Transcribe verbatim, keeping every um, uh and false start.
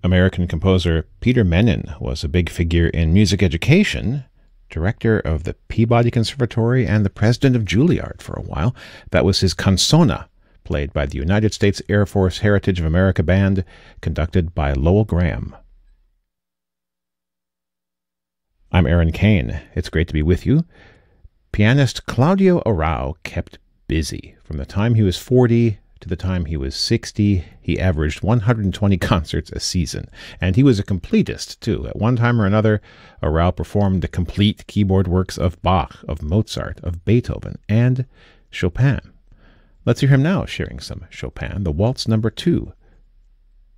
American composer Peter Menin was a big figure in music education, director of the Peabody Conservatory and the president of Juilliard for a while. That was his Canzona, played by the United States Air Force Heritage of America Band, conducted by Lowell Graham. I'm Aaron Kane. It's great to be with you. Pianist Claudio Arrau kept busy. From the time he was forty to the time he was sixty, he averaged one hundred twenty concerts a season. And he was a completist, too. At one time or another, Arrau performed the complete keyboard works of Bach, of Mozart, of Beethoven, and Chopin. Let's hear him now sharing some Chopin, the Waltz Number Two,